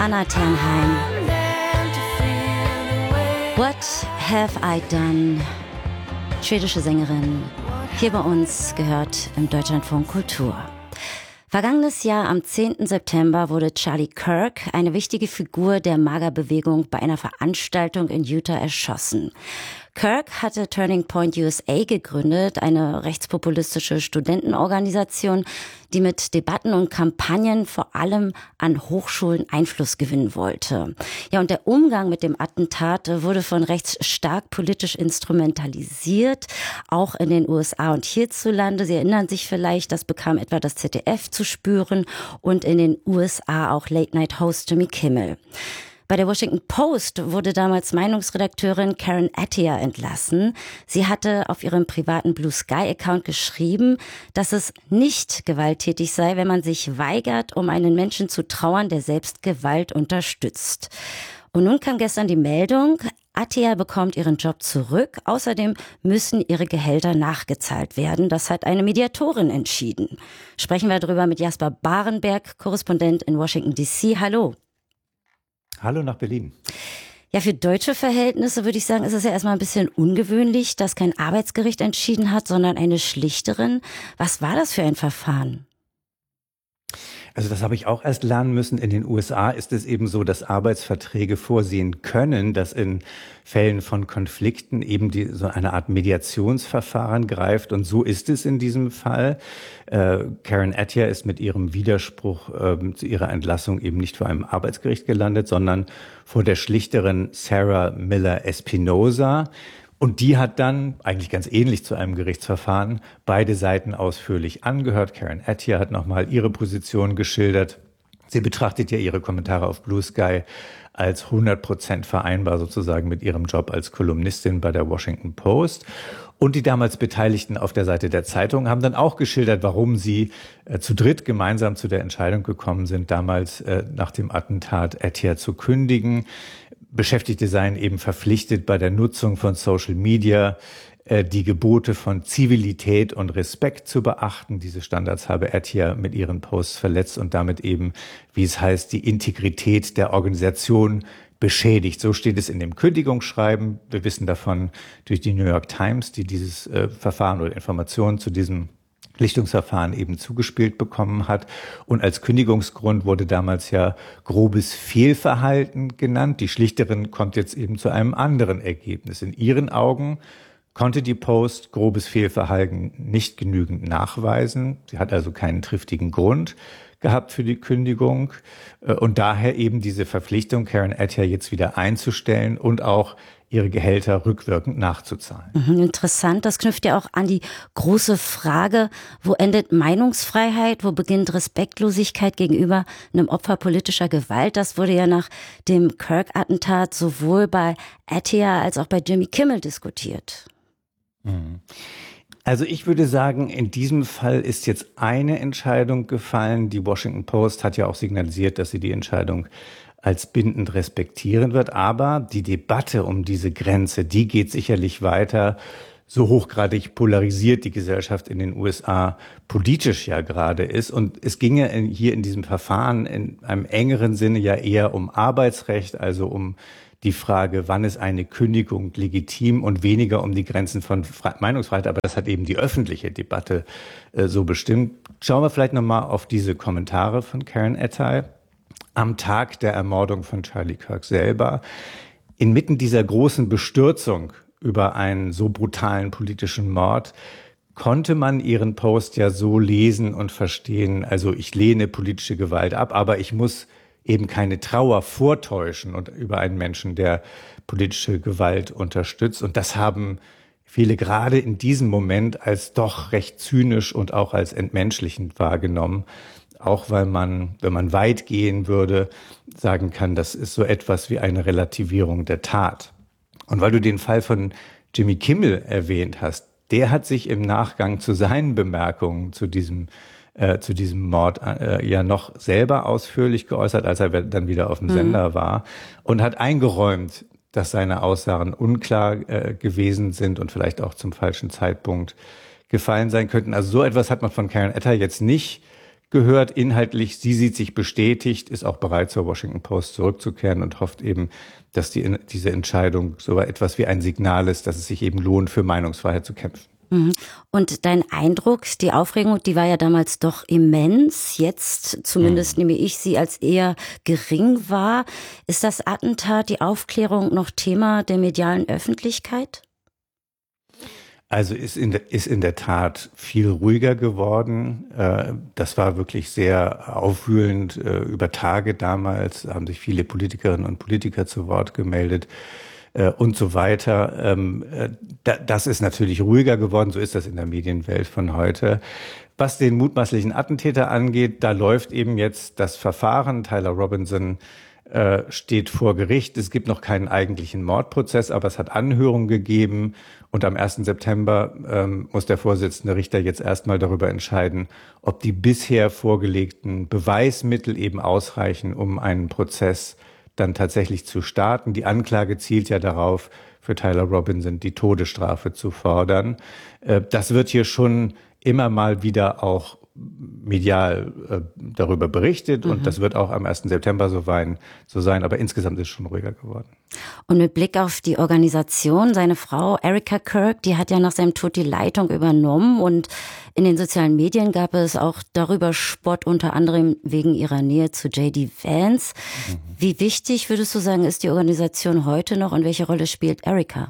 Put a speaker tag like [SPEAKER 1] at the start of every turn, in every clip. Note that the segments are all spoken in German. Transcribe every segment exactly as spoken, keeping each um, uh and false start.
[SPEAKER 1] Anna Ternheim. What have I done? Schwedische Sängerin, hier bei uns gehört im Deutschlandfunk Kultur. Vergangenes Jahr am zehnten September wurde Charlie Kirk, eine wichtige Figur der MAGA-Bewegung, bei einer Veranstaltung in Utah erschossen. Kirk hatte Turning Point U S A gegründet, eine rechtspopulistische Studentenorganisation, die mit Debatten und Kampagnen vor allem an Hochschulen Einfluss gewinnen wollte. Ja, und der Umgang mit dem Attentat wurde von rechts stark politisch instrumentalisiert, auch in den U S A und hierzulande. Sie erinnern sich vielleicht, das bekam etwa das Z D F zu spüren und in den U S A auch Late-Night-Host Jimmy Kimmel. Bei der Washington Post wurde damals Meinungsredakteurin Karen Attiah entlassen. Sie hatte auf ihrem privaten Blue Sky-Account geschrieben, dass es nicht gewalttätig sei, wenn man sich weigert, um einen Menschen zu trauern, der selbst Gewalt unterstützt. Und nun kam gestern die Meldung, Attiah bekommt ihren Job zurück. Außerdem müssen ihre Gehälter nachgezahlt werden. Das hat eine Mediatorin entschieden. Sprechen wir darüber mit Jasper Barenberg, Korrespondent in Washington D C. Hallo.
[SPEAKER 2] Hallo nach Berlin.
[SPEAKER 1] Ja, für deutsche Verhältnisse würde ich sagen, ist es ja erstmal ein bisschen ungewöhnlich, dass kein Arbeitsgericht entschieden hat, sondern eine Schlichterin. Was war das für ein Verfahren?
[SPEAKER 2] Also das habe ich auch erst lernen müssen. In den U S A ist es eben so, dass Arbeitsverträge vorsehen können, dass in Fällen von Konflikten eben die, so eine Art Mediationsverfahren greift. Und so ist es in diesem Fall. Äh, Karen Attiah ist mit ihrem Widerspruch äh, zu ihrer Entlassung eben nicht vor einem Arbeitsgericht gelandet, sondern vor der Schlichterin Sarah Miller Espinosa. Und die hat dann, eigentlich ganz ähnlich zu einem Gerichtsverfahren, beide Seiten ausführlich angehört. Karen Attiah hat nochmal ihre Position geschildert. Sie betrachtet ja ihre Kommentare auf Blue Sky als hundert Prozent vereinbar sozusagen mit ihrem Job als Kolumnistin bei der Washington Post. Und die damals Beteiligten auf der Seite der Zeitung haben dann auch geschildert, warum sie äh, zu dritt gemeinsam zu der Entscheidung gekommen sind, damals äh, nach dem Attentat Attiah zu kündigen. Beschäftigte seien eben verpflichtet, bei der Nutzung von Social Media äh, die Gebote von Zivilität und Respekt zu beachten. Diese Standards habe Attiah mit ihren Posts verletzt und damit eben, wie es heißt, die Integrität der Organisation beschädigt. So steht es in dem Kündigungsschreiben. Wir wissen davon durch die New York Times, die dieses äh, Verfahren oder Informationen zu diesem Lichtungsverfahren eben zugespielt bekommen hat. Und als Kündigungsgrund wurde damals ja grobes Fehlverhalten genannt. Die Schlichterin kommt jetzt eben zu einem anderen Ergebnis. In ihren Augen konnte die Post grobes Fehlverhalten nicht genügend nachweisen. Sie hat also keinen triftigen Grund gehabt für die Kündigung und daher eben diese Verpflichtung, Karen Attiah jetzt wieder einzustellen und auch ihre Gehälter rückwirkend nachzuzahlen.
[SPEAKER 1] Mhm, interessant, das knüpft ja auch an die große Frage, wo endet Meinungsfreiheit, wo beginnt Respektlosigkeit gegenüber einem Opfer politischer Gewalt? Das wurde ja nach dem Kirk-Attentat sowohl bei Attiah als auch bei Jimmy Kimmel diskutiert.
[SPEAKER 2] Mhm. Also ich würde sagen, in diesem Fall ist jetzt eine Entscheidung gefallen. Die Washington Post hat ja auch signalisiert, dass sie die Entscheidung als bindend respektieren wird. Aber die Debatte um diese Grenze, die geht sicherlich weiter. So hochgradig polarisiert die Gesellschaft in den U S A politisch ja gerade ist. Und es ginge hier in diesem Verfahren in einem engeren Sinne ja eher um Arbeitsrecht, also um die Frage, wann ist eine Kündigung legitim und weniger um die Grenzen von Fre- Meinungsfreiheit. Aber das hat eben die öffentliche Debatte äh, so bestimmt. Schauen wir vielleicht nochmal auf diese Kommentare von Karen Attiah am Tag der Ermordung von Charlie Kirk selber. Inmitten dieser großen Bestürzung über einen so brutalen politischen Mord konnte man ihren Post ja so lesen und verstehen, also ich lehne politische Gewalt ab, aber ich muss eben keine Trauer vortäuschen und über einen Menschen, der politische Gewalt unterstützt. Und das haben viele gerade in diesem Moment als doch recht zynisch und auch als entmenschlichend wahrgenommen. Auch weil man, wenn man weit gehen würde, sagen kann, das ist so etwas wie eine Relativierung der Tat. Und weil du den Fall von Jimmy Kimmel erwähnt hast, der hat sich im Nachgang zu seinen Bemerkungen zu diesem Äh, zu diesem Mord äh, ja noch selber ausführlich geäußert, als er dann wieder auf dem Sender mhm. war und hat eingeräumt, dass seine Aussagen unklar äh, gewesen sind und vielleicht auch zum falschen Zeitpunkt gefallen sein könnten. Also so etwas hat man von Karen Attiah jetzt nicht gehört inhaltlich. Sie sieht sich bestätigt, ist auch bereit, zur Washington Post zurückzukehren und hofft eben, dass die, diese Entscheidung so etwas wie ein Signal ist, dass es sich eben lohnt, für Meinungsfreiheit zu kämpfen.
[SPEAKER 1] Und dein Eindruck, die Aufregung, die war ja damals doch immens. Jetzt, zumindest mhm. nehme ich sie als eher gering wahr. Ist das Attentat, die Aufklärung noch Thema der medialen Öffentlichkeit?
[SPEAKER 2] Also ist in, der, ist in der Tat viel ruhiger geworden. Das war wirklich sehr aufwühlend. Über Tage damals haben sich viele Politikerinnen und Politiker zu Wort gemeldet und so weiter. Das ist natürlich ruhiger geworden. So ist das in der Medienwelt von heute. Was den mutmaßlichen Attentäter angeht, da läuft eben jetzt das Verfahren. Tyler Robinson steht vor Gericht. Es gibt noch keinen eigentlichen Mordprozess, aber es hat Anhörungen gegeben. Und am ersten September ähm, muss der Vorsitzende Richter jetzt erstmal darüber entscheiden, ob die bisher vorgelegten Beweismittel eben ausreichen, um einen Prozess dann tatsächlich zu starten. Die Anklage zielt ja darauf, für Tyler Robinson die Todesstrafe zu fordern. Äh, das wird hier schon immer mal wieder auch medial äh, darüber berichtet, mhm. und das wird auch am ersten September so, wein, so sein, aber insgesamt ist es schon ruhiger geworden.
[SPEAKER 1] Und mit Blick auf die Organisation, seine Frau Erica Kirk, die hat ja nach seinem Tod die Leitung übernommen, und in den sozialen Medien gab es auch darüber Spott, unter anderem wegen ihrer Nähe zu J D Vance. Mhm. Wie wichtig, würdest du sagen, ist die Organisation heute noch, und welche Rolle spielt Erica?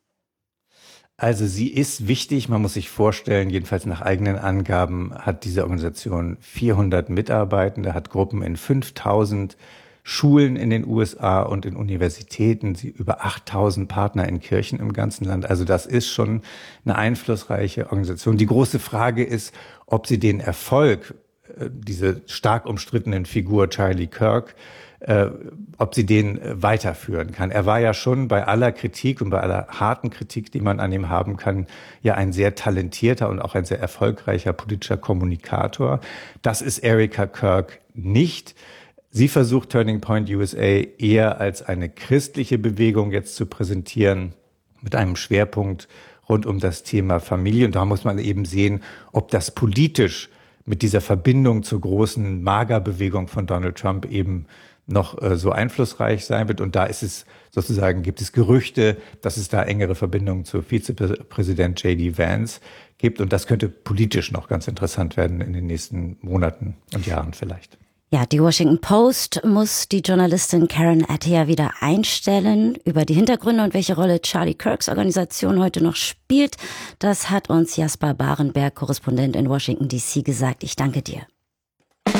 [SPEAKER 2] Also sie ist wichtig, man muss sich vorstellen, jedenfalls nach eigenen Angaben hat diese Organisation vierhundert Mitarbeitende, hat Gruppen in fünftausend Schulen in den U S A und in Universitäten, sie über achttausend Partner in Kirchen im ganzen Land. Also das ist schon eine einflussreiche Organisation. Die große Frage ist, ob sie den Erfolg, diese stark umstrittenen Figur Charlie Kirk, Äh, ob sie den äh, weiterführen kann. Er war ja schon bei aller Kritik und bei aller harten Kritik, die man an ihm haben kann, ja ein sehr talentierter und auch ein sehr erfolgreicher politischer Kommunikator. Das ist Erica Kirk nicht. Sie versucht Turning Point U S A eher als eine christliche Bewegung jetzt zu präsentieren, mit einem Schwerpunkt rund um das Thema Familie. Und da muss man eben sehen, ob das politisch mit dieser Verbindung zur großen MAGA-Bewegung von Donald Trump eben noch äh, so einflussreich sein wird. Und da ist es sozusagen, gibt es Gerüchte, dass es da engere Verbindungen zu Vizepräsident J D Vance gibt. Und das könnte politisch noch ganz interessant werden in den nächsten Monaten und Jahren vielleicht.
[SPEAKER 1] Ja, die Washington Post muss die Journalistin Karen Attiah wieder einstellen. Über die Hintergründe und welche Rolle Charlie Kirks Organisation heute noch spielt, das hat uns Jasper Barenberg, Korrespondent in Washington D C, gesagt. Ich danke dir.